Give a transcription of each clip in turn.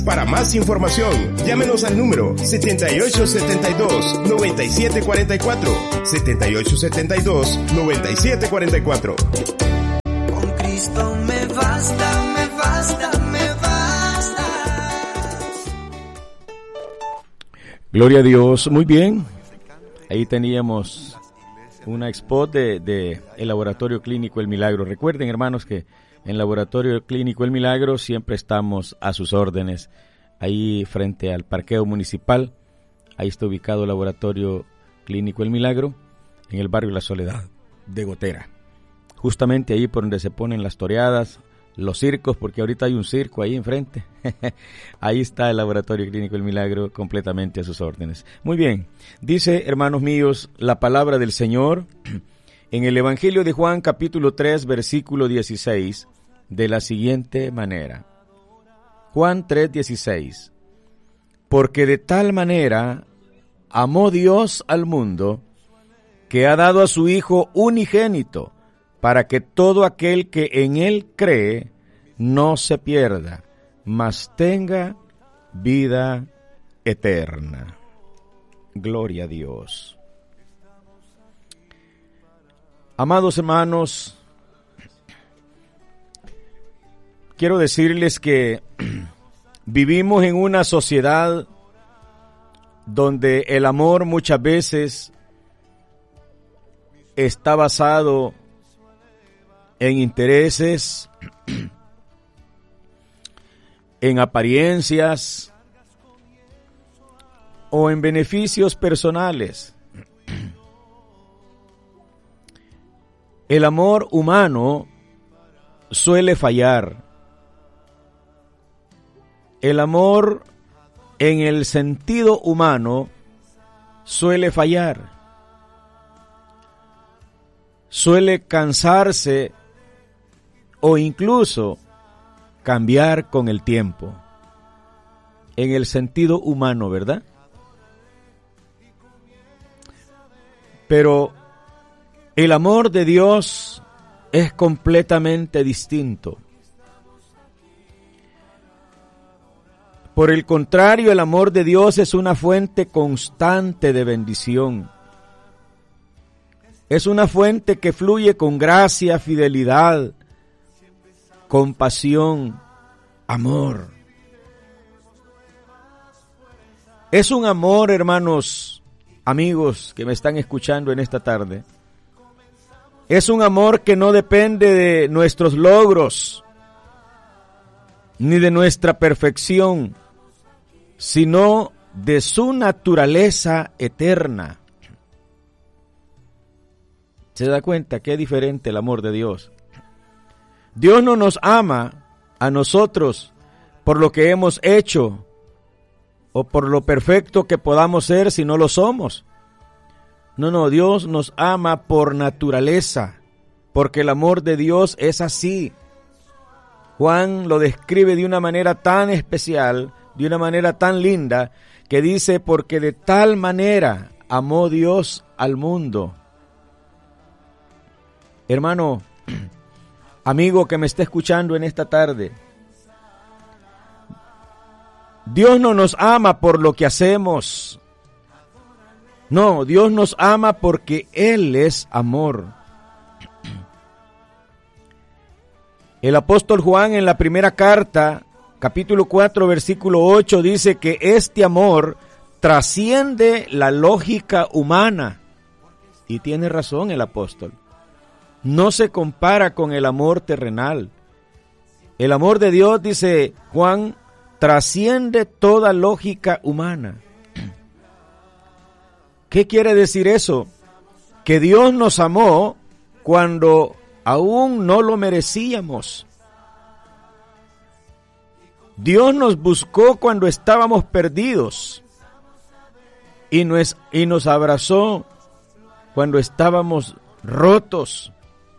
Para más información, llámenos al número 7872-9744. 7872-9744. Con Cristo me basta, me basta, me basta. Gloria a Dios. Muy bien. Ahí teníamos una spot de el Laboratorio Clínico El Milagro. Recuerden, hermanos, que en Laboratorio Clínico El Milagro siempre estamos a sus órdenes. Ahí frente al parqueo municipal, ahí está ubicado el Laboratorio Clínico El Milagro, en el barrio La Soledad de Gotera. Justamente ahí por donde se ponen las toreadas, los circos, porque ahorita hay un circo ahí enfrente. Ahí está el Laboratorio Clínico El Milagro, completamente a sus órdenes. Muy bien, dice, hermanos míos, la palabra del Señor en el Evangelio de Juan, capítulo 3, versículo 16, de la siguiente manera. Juan 3:16. Porque de tal manera amó Dios al mundo, que ha dado a su Hijo unigénito, para que todo aquel que en Él cree no se pierda, mas tenga vida eterna. Gloria a Dios. Amados hermanos, quiero decirles que vivimos en una sociedad donde el amor muchas veces está basado en intereses, en apariencias o en beneficios personales. El amor humano suele fallar. El amor en el sentido humano suele fallar. Suele cansarse o incluso cambiar con el tiempo. En el sentido humano, ¿verdad? Pero el amor de Dios es completamente distinto. Por el contrario, el amor de Dios es una fuente constante de bendición. Es una fuente que fluye con gracia, fidelidad, compasión, amor. Es un amor, hermanos, amigos que me están escuchando en esta tarde. Es un amor que no depende de nuestros logros, ni de nuestra perfección, sino de su naturaleza eterna. ¿Se da cuenta qué diferente el amor de Dios? Dios no nos ama a nosotros por lo que hemos hecho o por lo perfecto que podamos ser si no lo somos. No, Dios nos ama por naturaleza, porque el amor de Dios es así. Juan lo describe de una manera tan especial, de una manera tan linda, que dice, porque de tal manera amó Dios al mundo. Hermano, amigo que me está escuchando en esta tarde, Dios no nos ama por lo que hacemos. No, Dios nos ama porque Él es amor. El apóstol Juan en la primera carta, capítulo 4, versículo 8, dice que este amor trasciende la lógica humana. Y tiene razón el apóstol. No se compara con el amor terrenal. El amor de Dios, dice Juan, trasciende toda lógica humana. ¿Qué quiere decir eso? Que Dios nos amó cuando aún no lo merecíamos. Dios nos buscó cuando estábamos perdidos y nos abrazó cuando estábamos rotos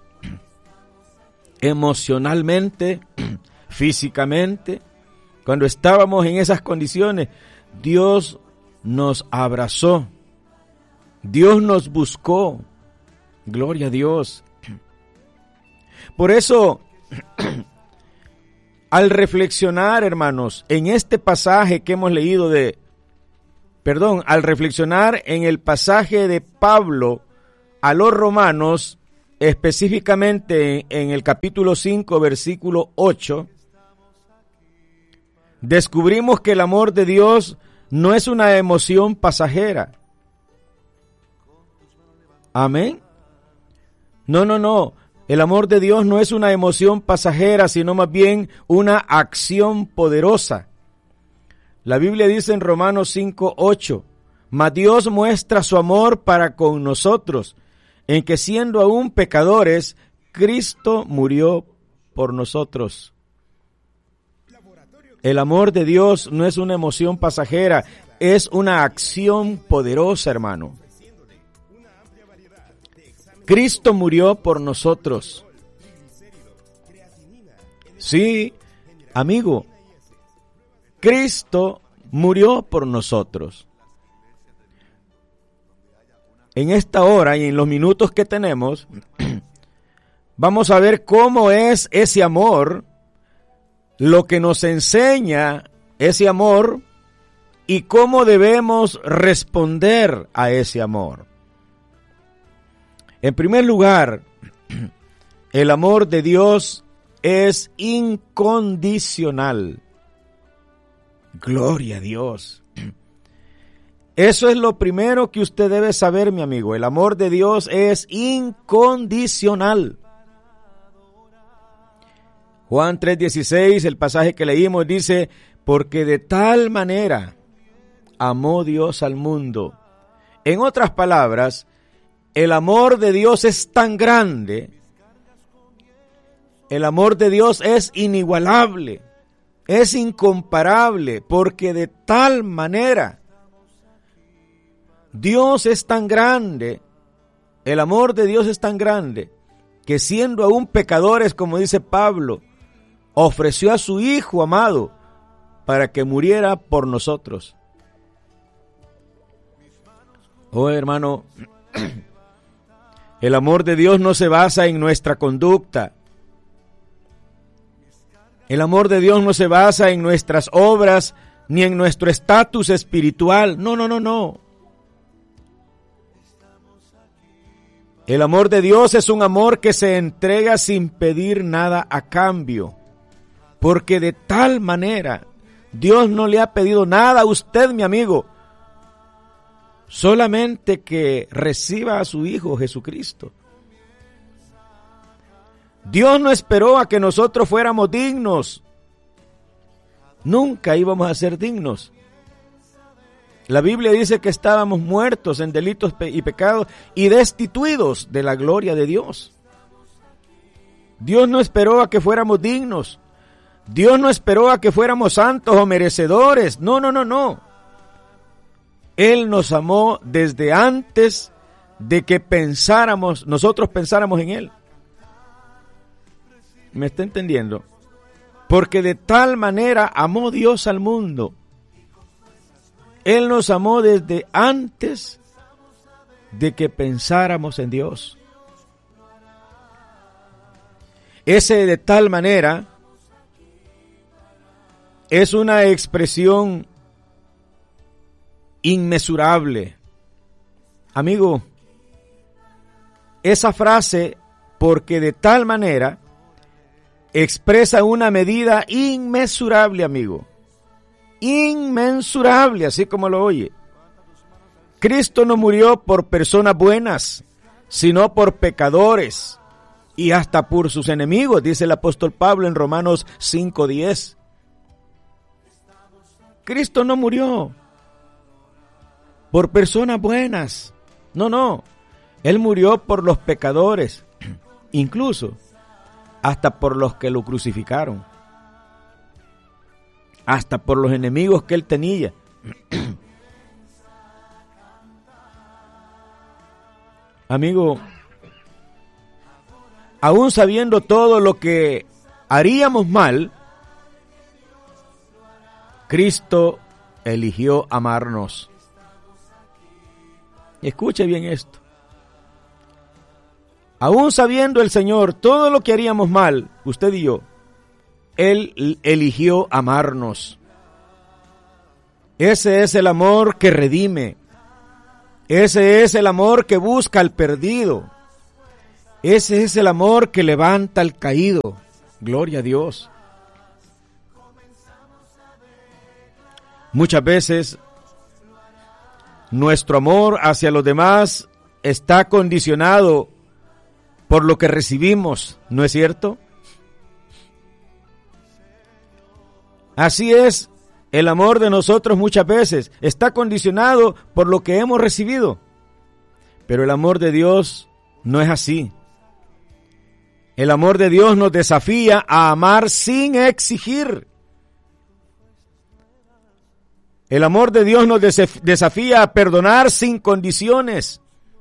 emocionalmente, físicamente. Cuando estábamos en esas condiciones, Dios nos abrazó. Dios nos buscó. Gloria a Dios. Por eso, Al reflexionar, hermanos, en este pasaje que hemos leído al reflexionar en el pasaje de Pablo a los romanos, específicamente en el capítulo 5, versículo 8, descubrimos que el amor de Dios no es una emoción pasajera. Amén. No. El amor de Dios no es una emoción pasajera, sino más bien una acción poderosa. La Biblia dice en Romanos 5:8, mas Dios muestra su amor para con nosotros, en que siendo aún pecadores, Cristo murió por nosotros. El amor de Dios no es una emoción pasajera, es una acción poderosa, hermano. Cristo murió por nosotros. Sí, amigo, Cristo murió por nosotros. En esta hora y en los minutos que tenemos, vamos a ver cómo es ese amor, lo que nos enseña ese amor y cómo debemos responder a ese amor. En primer lugar, el amor de Dios es incondicional. Gloria a Dios. Eso es lo primero que usted debe saber, mi amigo. El amor de Dios es incondicional. Juan 3:16, el pasaje que leímos, dice, porque de tal manera amó Dios al mundo. En otras palabras, el amor de Dios es tan grande, el amor de Dios es inigualable, es incomparable, porque de tal manera Dios es tan grande, el amor de Dios es tan grande, que siendo aún pecadores, como dice Pablo, ofreció a su Hijo amado para que muriera por nosotros. Oh, hermano, el amor de Dios no se basa en nuestra conducta. El amor de Dios no se basa en nuestras obras ni en nuestro estatus espiritual. No. El amor de Dios es un amor que se entrega sin pedir nada a cambio. Porque de tal manera Dios no le ha pedido nada a usted, mi amigo. Solamente que reciba a su Hijo Jesucristo. Dios no esperó a que nosotros fuéramos dignos. Nunca íbamos a ser dignos. La Biblia dice que estábamos muertos en delitos y pecados y destituidos de la gloria de Dios. Dios no esperó a que fuéramos dignos. Dios no esperó a que fuéramos santos o merecedores. No. Él nos amó desde antes de que nosotros pensáramos en Él. ¿Me está entendiendo? Porque de tal manera amó Dios al mundo. Él nos amó desde antes de que pensáramos en Dios. Ese de tal manera es una expresión inmesurable. Amigo, esa frase, porque de tal manera, expresa una medida inmesurable, amigo. Inmensurable, así como lo oye. Cristo no murió por personas buenas, sino por pecadores y hasta por sus enemigos, dice el apóstol Pablo en Romanos 5:10. Cristo no murió por personas buenas. No. Él murió por los pecadores, incluso hasta por los que lo crucificaron, hasta por los enemigos que él tenía. Amigo, aún sabiendo todo lo que haríamos mal, Cristo eligió amarnos. Escuche bien esto. Aún sabiendo el Señor todo lo que haríamos mal, usted y yo, Él eligió amarnos. Ese es el amor que redime. Ese es el amor que busca al perdido. Ese es el amor que levanta al caído. Gloria a Dios. Muchas veces nuestro amor hacia los demás está condicionado por lo que recibimos, ¿no es cierto? Así es, el amor de nosotros muchas veces está condicionado por lo que hemos recibido. Pero el amor de Dios no es así. El amor de Dios nos desafía a amar sin exigir. El amor de Dios nos desafía a perdonar sin condiciones.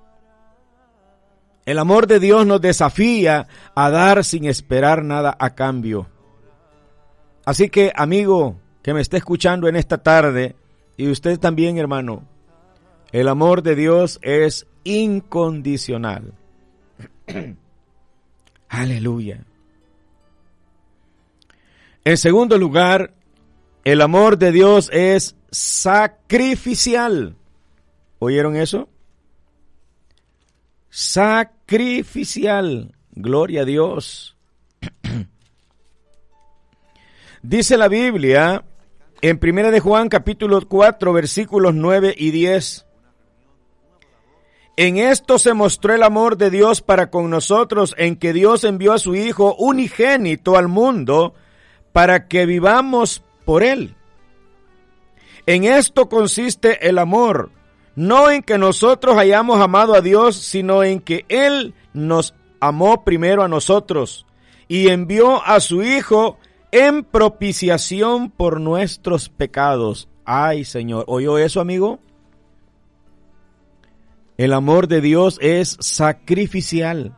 El amor de Dios nos desafía a dar sin esperar nada a cambio. Así que, amigo que me está escuchando en esta tarde, y usted también, hermano, el amor de Dios es incondicional. Aleluya. En segundo lugar, el amor de Dios es sacrificial. ¿Oyeron eso? Sacrificial. Gloria a Dios. Dice la Biblia en 1 de Juan capítulo 4 versículos 9 y 10. En esto se mostró el amor de Dios para con nosotros, en que Dios envió a su Hijo unigénito al mundo para que vivamos por Él. En esto consiste el amor, no en que nosotros hayamos amado a Dios, sino en que Él nos amó primero a nosotros y envió a su Hijo en propiciación por nuestros pecados. Ay, Señor, ¿oyó eso, amigo? El amor de Dios es sacrificial.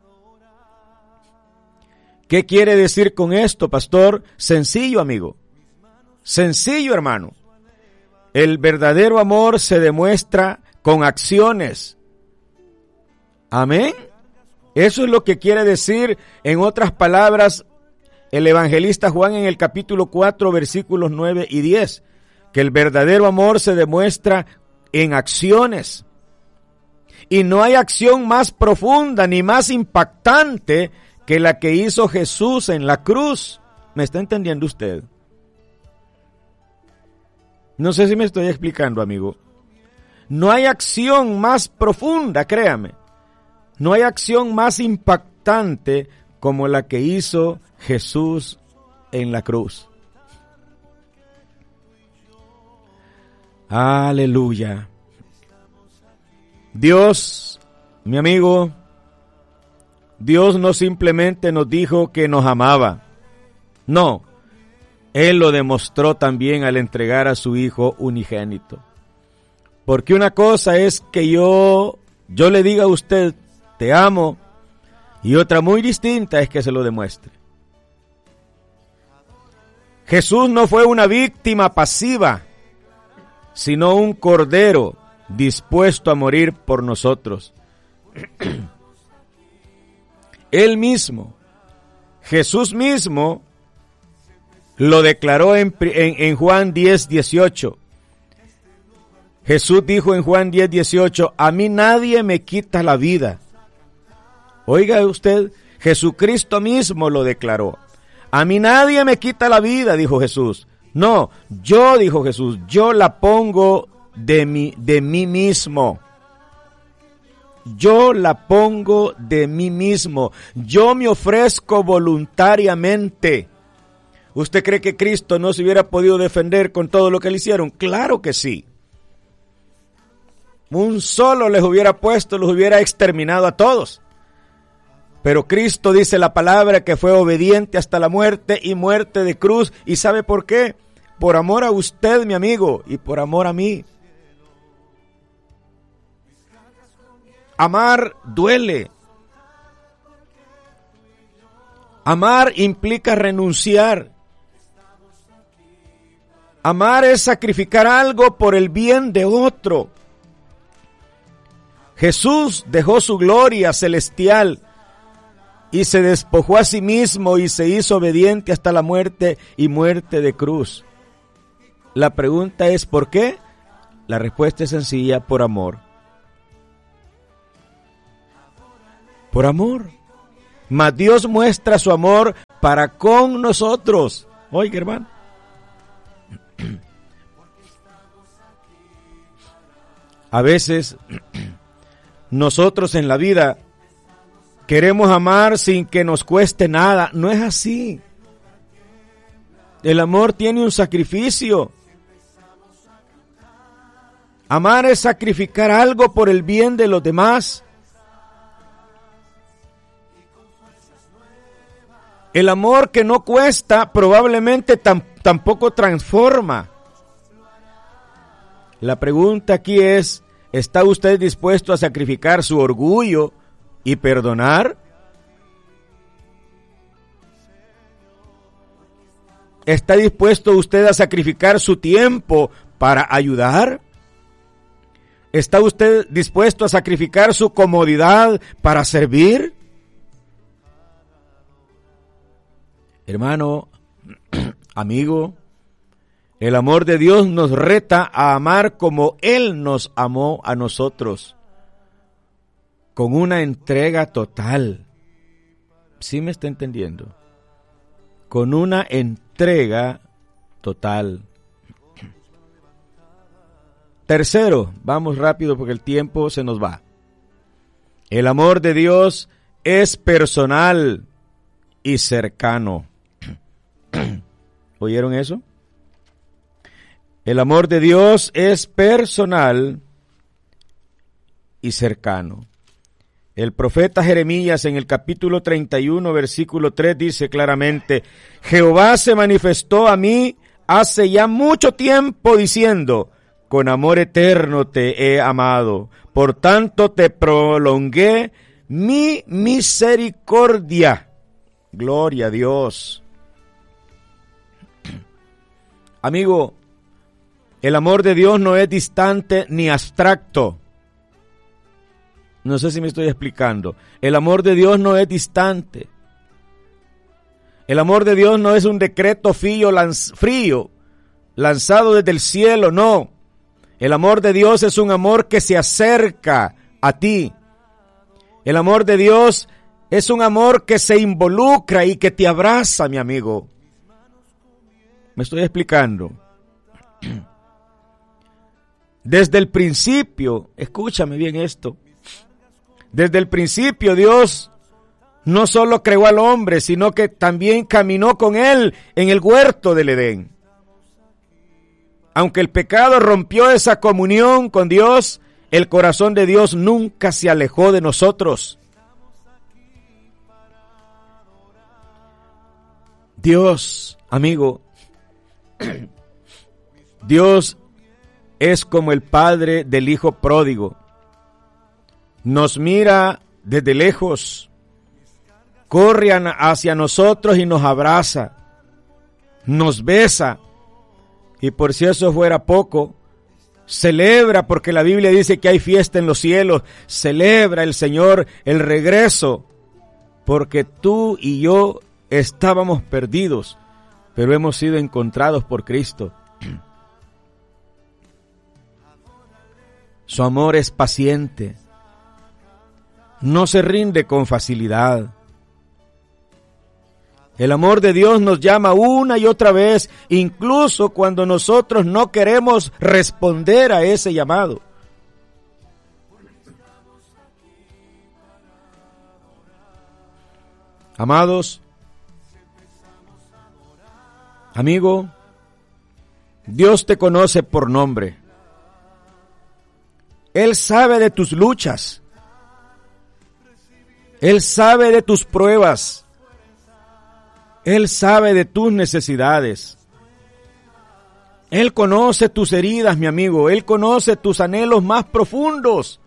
¿Qué quiere decir con esto, pastor? Sencillo, amigo. Sencillo, hermano. El verdadero amor se demuestra con acciones. Amén. Eso es lo que quiere decir, en otras palabras, el evangelista Juan en el capítulo 4, versículos 9 y 10. Que el verdadero amor se demuestra en acciones. Y no hay acción más profunda ni más impactante que la que hizo Jesús en la cruz. ¿Me está entendiendo usted? No sé si me estoy explicando, amigo. No hay acción más profunda, créame. No hay acción más impactante como la que hizo Jesús en la cruz. Aleluya. Dios, mi amigo, Dios no simplemente nos dijo que nos amaba. No, Él lo demostró también al entregar a su Hijo unigénito. Porque una cosa es que yo le diga a usted, te amo, y otra muy distinta es que se lo demuestre. Jesús no fue una víctima pasiva, sino un cordero dispuesto a morir por nosotros. Él mismo, Jesús mismo, lo declaró en Juan 10:18. Jesús dijo en Juan 10:18, a mí nadie me quita la vida. Oiga usted, Jesucristo mismo lo declaró. A mí nadie me quita la vida, dijo Jesús. No, yo, dijo Jesús, yo la pongo de mí mismo. Yo la pongo de mí mismo. Yo me ofrezco voluntariamente. ¿Usted cree que Cristo no se hubiera podido defender con todo lo que le hicieron? Claro que sí. Un solo les hubiera puesto, los hubiera exterminado a todos. Pero Cristo, dice la palabra, que fue obediente hasta la muerte y muerte de cruz. ¿Y sabe por qué? Por amor a usted, mi amigo, y por amor a mí. Amar duele. Amar implica renunciar. Amar es sacrificar algo por el bien de otro. Jesús dejó su gloria celestial y se despojó a sí mismo y se hizo obediente hasta la muerte y muerte de cruz. La pregunta es ¿por qué? La respuesta es sencilla: por amor. Por amor. Mas Dios muestra su amor para con nosotros. Oiga, hermano. A veces nosotros en la vida queremos amar sin que nos cueste nada. No es así. El amor tiene un sacrificio. Amar es sacrificar algo por el bien de los demás. El amor que no cuesta probablemente tampoco transforma. La pregunta aquí es, ¿está usted dispuesto a sacrificar su orgullo y perdonar? ¿Está dispuesto usted a sacrificar su tiempo para ayudar? ¿Está usted dispuesto a sacrificar su comodidad para servir? Hermano, amigo, el amor de Dios nos reta a amar como Él nos amó a nosotros, con una entrega total. ¿Sí me está entendiendo? Con una entrega total. Tercero, vamos rápido porque el tiempo se nos va. El amor de Dios es personal y cercano. ¿Oyeron eso? El amor de Dios es personal y cercano. El profeta Jeremías en el capítulo 31, versículo 3 dice claramente: Jehová se manifestó a mí hace ya mucho tiempo diciendo, con amor eterno te he amado, por tanto te prolongué mi misericordia. Gloria a Dios. Amigo, el amor de Dios no es distante ni abstracto. No sé si me estoy explicando. El amor de Dios no es distante. El amor de Dios no es un decreto frío lanzado desde el cielo, no. El amor de Dios es un amor que se acerca a ti. El amor de Dios es un amor que se involucra y que te abraza, mi amigo. Me estoy explicando. Desde el principio, escúchame bien esto. Desde el principio Dios no solo creó al hombre, sino que también caminó con él en el huerto del Edén. Aunque el pecado rompió esa comunión con Dios, el corazón de Dios nunca se alejó de nosotros. Dios, amigo, Dios es como el padre del hijo pródigo. Nos mira desde lejos, corre hacia nosotros y nos abraza, nos besa. Y por si eso fuera poco, celebra, porque la Biblia dice que hay fiesta en los cielos. Celebra el Señor el regreso, porque tú y yo estábamos perdidos, pero hemos sido encontrados por Cristo. Su amor es paciente, no se rinde con facilidad. El amor de Dios nos llama una y otra vez, incluso cuando nosotros no queremos responder a ese llamado. Amados, amigo, Dios te conoce por nombre. Él sabe de tus luchas. Él sabe de tus pruebas. Él sabe de tus necesidades. Él conoce tus heridas, mi amigo. Él conoce tus anhelos más profundos.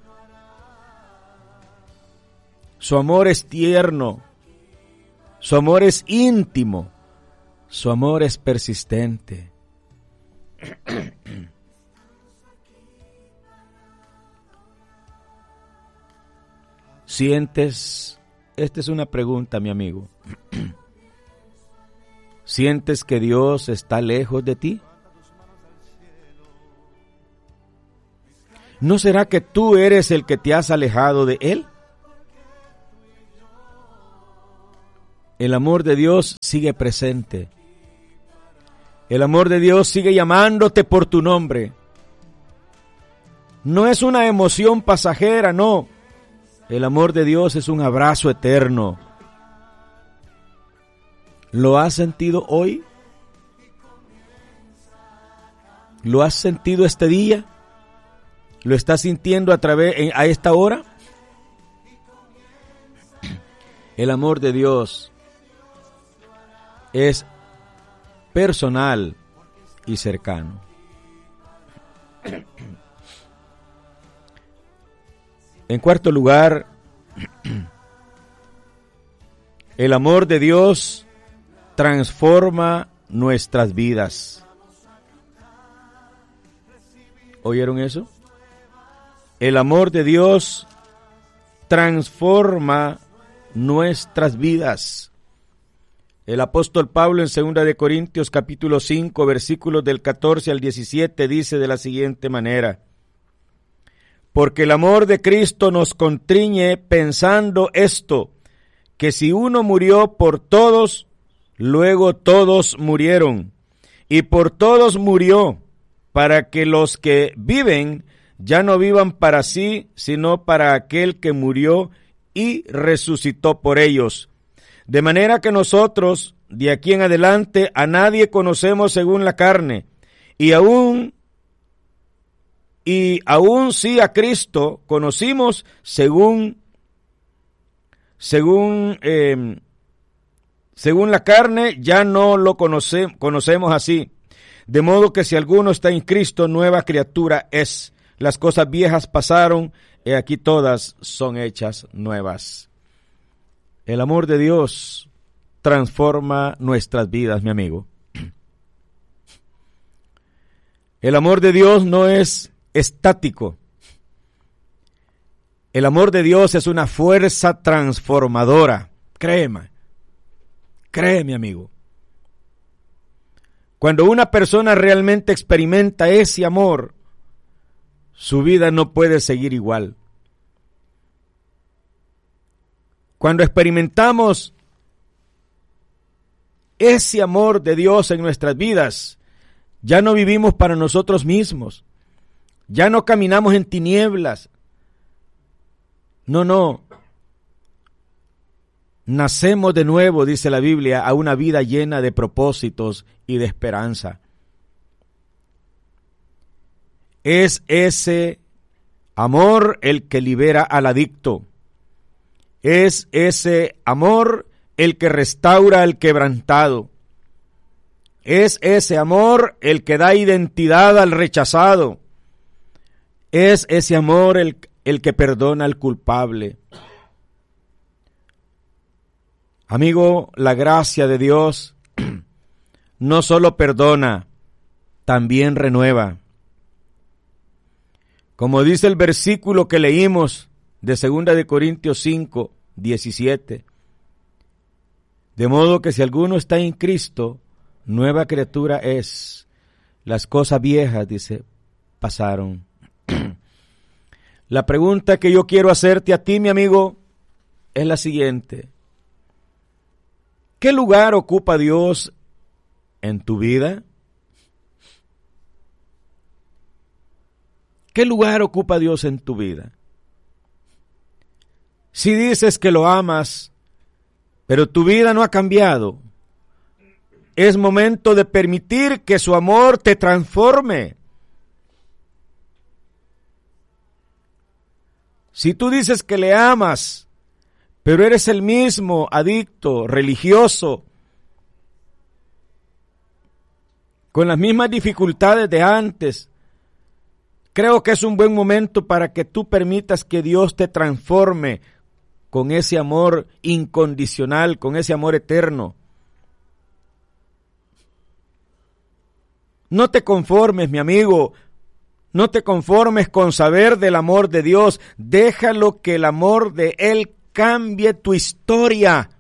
Su amor es tierno. Su amor es íntimo. Su amor es persistente. ¿Sientes esta es una pregunta, mi amigo. ¿Sientes que Dios está lejos de ti? ¿No será que tú eres el que te has alejado de Él? El amor de Dios sigue presente. El amor de Dios sigue llamándote por tu nombre. No es una emoción pasajera, no. El amor de Dios es un abrazo eterno. ¿Lo has sentido hoy? ¿Lo has sentido este día? ¿Lo estás sintiendo a esta hora? El amor de Dios es personal y cercano. En cuarto lugar, el amor de Dios transforma nuestras vidas. ¿Oyeron eso? El amor de Dios transforma nuestras vidas. El apóstol Pablo en 2 de Corintios capítulo 5, versículos del 14 al 17 dice de la siguiente manera: porque el amor de Cristo nos constriñe pensando esto, que si uno murió por todos, luego todos murieron, y por todos murió, para que los que viven ya no vivan para sí, sino para aquel que murió y resucitó por ellos. De manera que nosotros, de aquí en adelante, a nadie conocemos según la carne, y aún sí a Cristo conocimos según la carne, ya no lo conocemos así. De modo que si alguno está en Cristo, nueva criatura es. Las cosas viejas pasaron, y aquí todas son hechas nuevas. El amor de Dios transforma nuestras vidas, mi amigo. El amor de Dios no es estático. El amor de Dios es una fuerza transformadora. Créeme, amigo. Cuando una persona realmente experimenta ese amor, su vida no puede seguir igual. Cuando experimentamos ese amor de Dios en nuestras vidas, ya no vivimos para nosotros mismos, ya no caminamos en tinieblas. No. Nacemos de nuevo, dice la Biblia, a una vida llena de propósitos y de esperanza. Es ese amor el que libera al adicto. Es ese amor el que restaura al quebrantado. Es ese amor el que da identidad al rechazado. Es ese amor el que perdona al culpable. Amigo, la gracia de Dios no solo perdona, también renueva. Como dice el versículo que leímos de 2 de Corintios 5, 17. De modo que si alguno está en Cristo, nueva criatura es. Las cosas viejas, dice, pasaron. La pregunta que yo quiero hacerte a ti, mi amigo, es la siguiente. ¿Qué lugar ocupa Dios en tu vida? ¿Qué lugar ocupa Dios en tu vida? Si dices que lo amas, pero tu vida no ha cambiado, es momento de permitir que su amor te transforme. Si tú dices que le amas, pero eres el mismo adicto, religioso, con las mismas dificultades de antes, creo que es un buen momento para que tú permitas que Dios te transforme con ese amor incondicional, con ese amor eterno. No te conformes, mi amigo, no te conformes con saber del amor de Dios. Déjalo que el amor de Él cambie tu historia.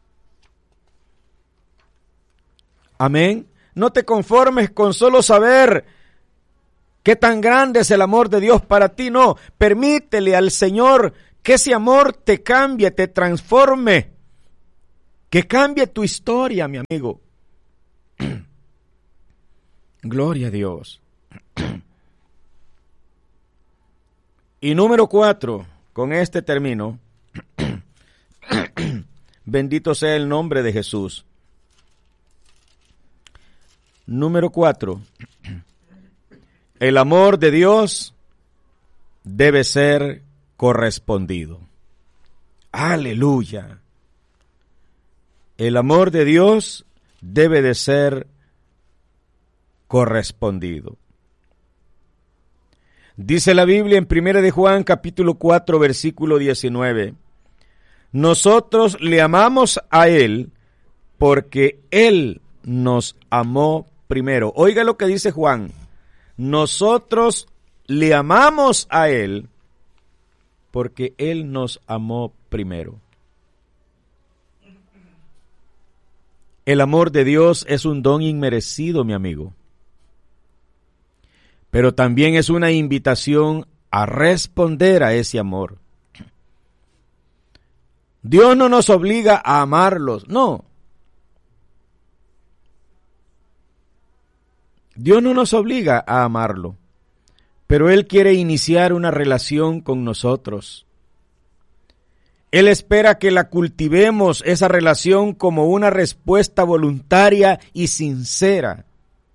Amén. No te conformes con solo saber qué tan grande es el amor de Dios para ti. No, permítele al Señor que ese amor te cambie, te transforme, que cambie tu historia, mi amigo. Gloria a Dios. Y número 4, con este termino. Bendito sea el nombre de Jesús. Número 4. El amor de Dios debe ser correspondido. Aleluya. El amor de Dios debe de ser correspondido. Dice la Biblia en 1 de Juan capítulo 4 versículo 19. Nosotros le amamos a Él porque Él nos amó primero. Oiga lo que dice Juan. Nosotros le amamos a Él porque Él nos amó primero. El amor de Dios es un don inmerecido, mi amigo. Pero también es una invitación a responder a ese amor. Dios no nos obliga a amarlos, no. Dios no nos obliga a amarlo, pero Él quiere iniciar una relación con nosotros. Él espera que la cultivemos, esa relación, como una respuesta voluntaria y sincera.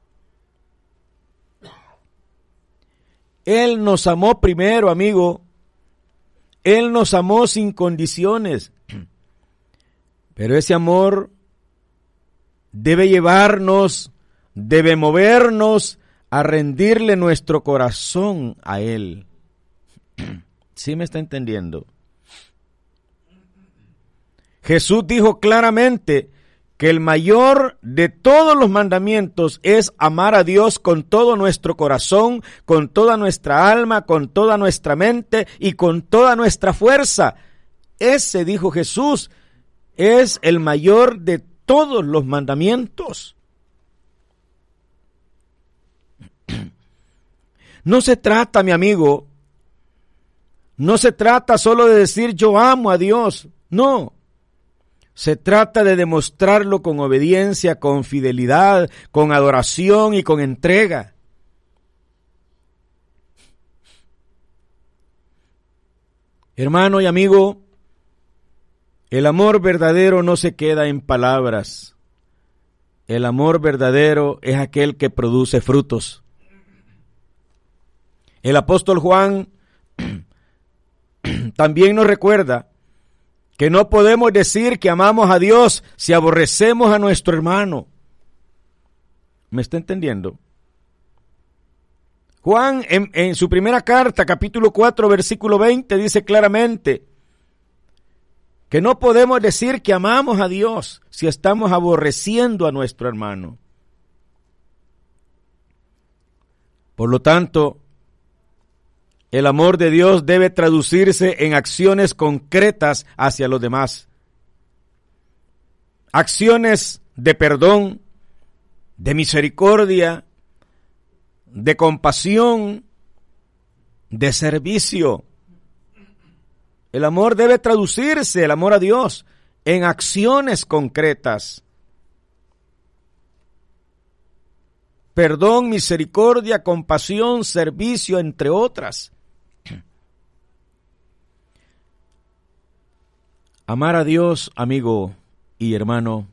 Él nos amó primero, amigo. Él nos amó sin condiciones. Pero ese amor debe llevarnos, debe movernos a rendirle nuestro corazón a Él. ¿Sí me está entendiendo? Jesús dijo claramente que el mayor de todos los mandamientos es amar a Dios con todo nuestro corazón, con toda nuestra alma, con toda nuestra mente y con toda nuestra fuerza. Ese, dijo Jesús, es el mayor de todos los mandamientos. No se trata, mi amigo, no se trata solo de decir yo amo a Dios, no. Se trata de demostrarlo con obediencia, con fidelidad, con adoración y con entrega. Hermano y amigo, el amor verdadero no se queda en palabras. El amor verdadero es aquel que produce frutos. El apóstol Juan también nos recuerda que no podemos decir que amamos a Dios si aborrecemos a nuestro hermano. ¿Me está entendiendo? Juan en su primera carta, capítulo 4, versículo 20, dice claramente que no podemos decir que amamos a Dios si estamos aborreciendo a nuestro hermano. Por lo tanto, el amor de Dios debe traducirse en acciones concretas hacia los demás. Acciones de perdón, de misericordia, de compasión, de servicio. El amor debe traducirse, el amor a Dios, en acciones concretas. Perdón, misericordia, compasión, servicio, entre otras. Amar a Dios, amigo y hermano,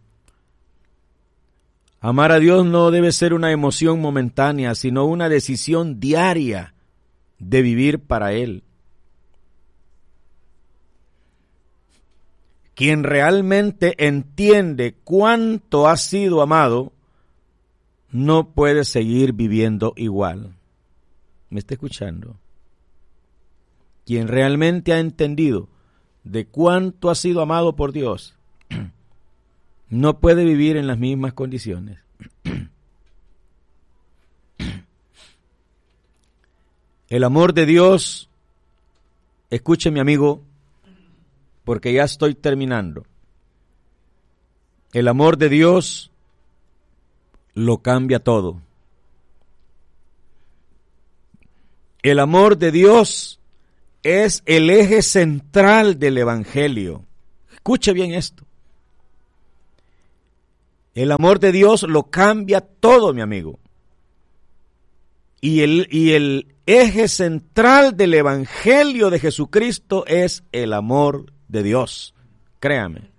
amar a Dios no debe ser una emoción momentánea, sino una decisión diaria de vivir para Él. Quien realmente entiende cuánto ha sido amado, no puede seguir viviendo igual. ¿Me está escuchando? Quien realmente ha entendido de cuánto ha sido amado por Dios, no puede vivir en las mismas condiciones. El amor de Dios, escuche mi amigo, porque ya estoy terminando. El amor de Dios lo cambia todo. El amor de Dios es el eje central del Evangelio. Escuche bien esto. El amor de Dios lo cambia todo, mi amigo. Y el eje central del Evangelio de Jesucristo es el amor de Dios. Créame.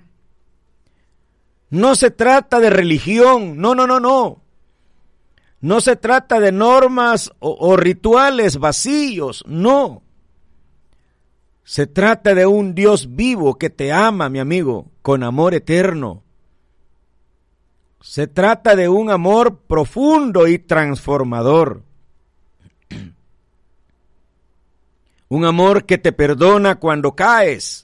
No se trata de religión, no. No se trata de normas o rituales vacíos, no. Se trata de un Dios vivo que te ama, mi amigo, con amor eterno. Se trata de un amor profundo y transformador. Un amor que te perdona cuando caes.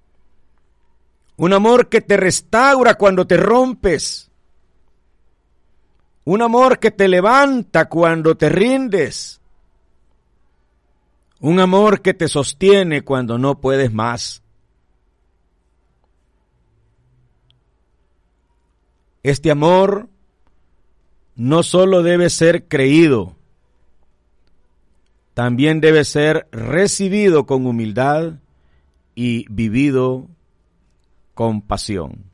Un amor que te restaura cuando te rompes. Un amor que te levanta cuando te rindes. Un amor que te sostiene cuando no puedes más. Este amor no solo debe ser creído, también debe ser recibido con humildad y vivido con pasión.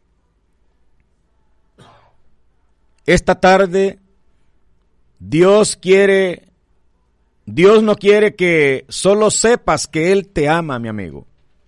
Esta tarde, Dios no quiere que solo sepas que Él te ama, mi amigo.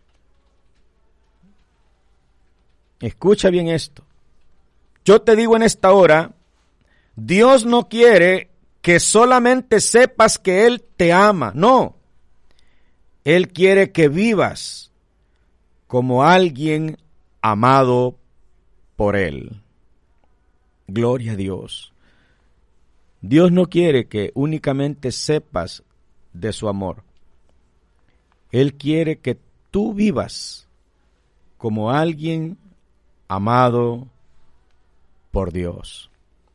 Escucha bien esto. Yo te digo en esta hora, Dios no quiere que solamente sepas que Él te ama. No. Él quiere que vivas como alguien amado por Él. Gloria a Dios. Dios no quiere que únicamente sepas de su amor. Él quiere que tú vivas como alguien amado por Dios.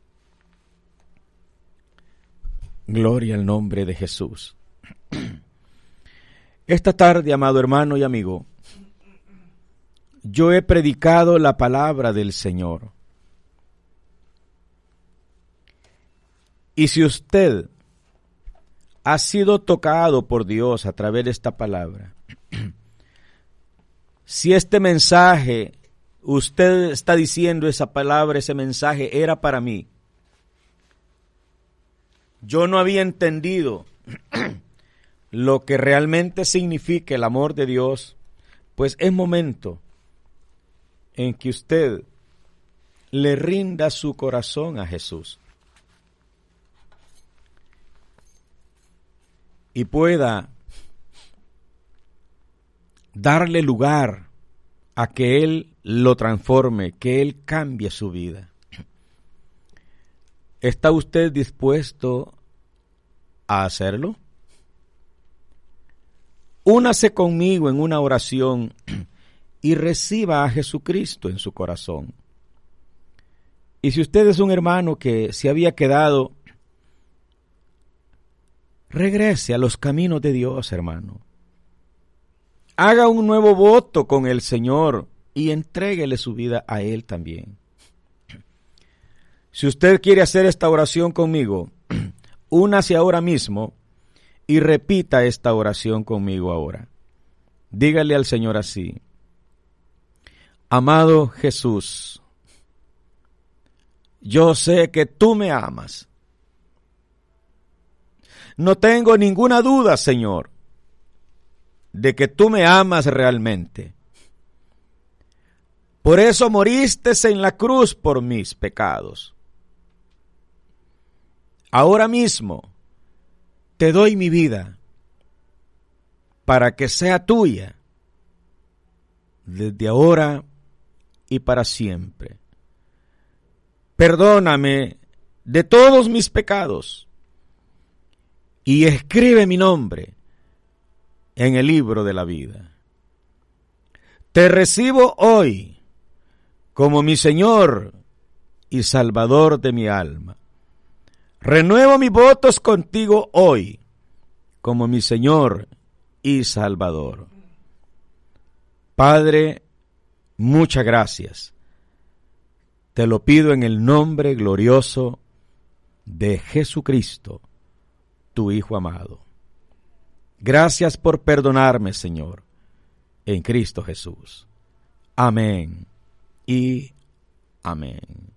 Gloria al nombre de Jesús. Esta tarde, amado hermano y amigo, yo he predicado la palabra del Señor. Y si usted ha sido tocado por Dios a través de esta palabra, si este mensaje, usted está diciendo esa palabra, ese mensaje era para mí, yo no había entendido lo que realmente significa el amor de Dios, pues es momento en que usted le rinda su corazón a Jesús y pueda darle lugar a que Él lo transforme, que Él cambie su vida. ¿Está usted dispuesto a hacerlo? Únase conmigo en una oración y reciba a Jesucristo en su corazón. Y si usted es un hermano que se había quedado, regrese a los caminos de Dios, hermano. Haga un nuevo voto con el Señor y entréguele su vida a Él también. Si usted quiere hacer esta oración conmigo, únase ahora mismo y repita esta oración conmigo ahora. Dígale al Señor así: amado Jesús, yo sé que tú me amas. No tengo ninguna duda, Señor, de que tú me amas realmente. Por eso moriste en la cruz por mis pecados. Ahora mismo te doy mi vida para que sea tuya desde ahora y para siempre. Perdóname de todos mis pecados y escribe mi nombre en el libro de la vida. Te recibo hoy como mi Señor y Salvador de mi alma. Renuevo mis votos contigo hoy como mi Señor y Salvador. Padre, muchas gracias. Te lo pido en el nombre glorioso de Jesucristo, tu Hijo amado. Gracias por perdonarme, Señor, en Cristo Jesús. Amén y amén.